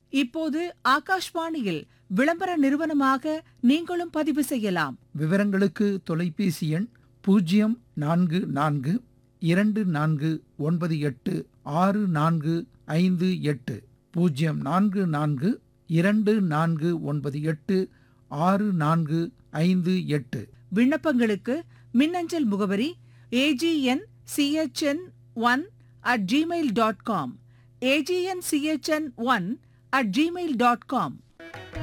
இப்போது ஆகாஷ்வாணியில் விளம்பர நிறுவனமாக நீங்களும் பதிவு செய்யலாம். விவரங்களுக்கு தொலைபேசி எண் 0442486458 0442486458. விண்ணப்பங்களுக்கு மின்னஞ்சல் முகவரி agn@gmail.com agn@gmail.com.